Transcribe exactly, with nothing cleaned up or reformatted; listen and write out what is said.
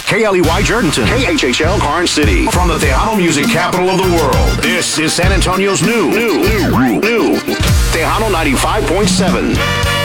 K L E Y Jordanton. K H H L Karn City. From the Tejano music capital of the world. This is San Antonio's new, new, new, new Tejano ninety-five point seven.